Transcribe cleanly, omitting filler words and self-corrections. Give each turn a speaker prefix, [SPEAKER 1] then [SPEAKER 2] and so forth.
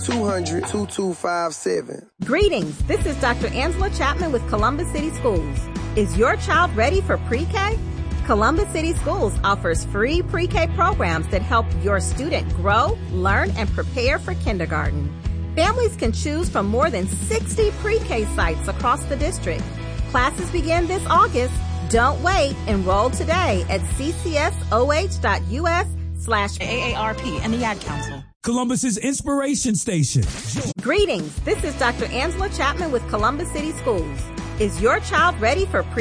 [SPEAKER 1] 888-200-2257.
[SPEAKER 2] Greetings, this is Dr. Angela Chapman with Columbus City Schools. Is your child ready for pre-K? Columbus City Schools offers free pre-K programs that help your student grow, learn, and prepare for kindergarten. Families can choose from more than 60 pre-K sites across the district. Classes begin this August. Don't wait. Enroll today at ccsoh.us/AARP and the Ad Council.
[SPEAKER 3] Columbus's Inspiration Station.
[SPEAKER 2] Greetings. This is Dr. Angela Chapman with Columbus City Schools. Is your child ready for pre